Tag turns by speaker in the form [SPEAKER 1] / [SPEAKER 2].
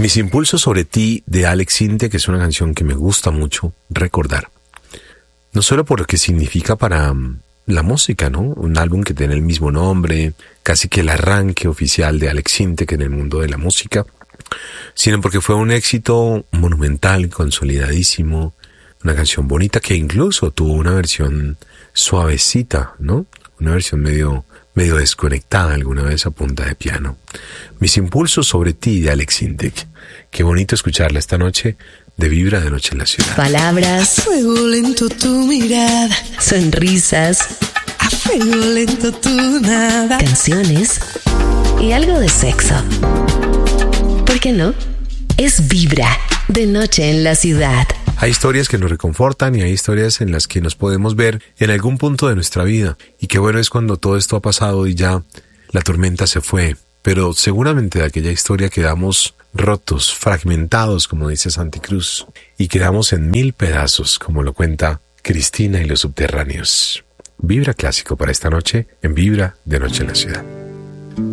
[SPEAKER 1] Mis impulsos sobre ti de Alex Intec, que es una canción que me gusta mucho recordar. No solo por lo que significa para la música, ¿no? Un álbum que tiene el mismo nombre, casi que el arranque oficial de Alex Intec en el mundo de la música, sino porque fue un éxito monumental, consolidadísimo, una canción bonita que incluso tuvo una versión suavecita, ¿no? Una versión medio desconectada alguna vez a punta de piano. Mis impulsos sobre ti de Alex Intec. Qué bonito escucharla esta noche de Vibra de Noche en la Ciudad.
[SPEAKER 2] Palabras,
[SPEAKER 3] a fuego lento tu mirada,
[SPEAKER 2] sonrisas,
[SPEAKER 3] a fuego lento tu nada,
[SPEAKER 2] canciones y algo de sexo. ¿Por qué no? Es Vibra de Noche en la Ciudad.
[SPEAKER 1] Hay historias que nos reconfortan y hay historias en las que nos podemos ver en algún punto de nuestra vida. Y qué bueno es cuando todo esto ha pasado y ya la tormenta se fue. Pero seguramente de aquella historia quedamos rotos, fragmentados, como dice Santi Cruz, y quedamos en 1000 pedazos, como lo cuenta Cristina y los Subterráneos. Vibra clásico para esta noche en Vibra de Noche en la Ciudad.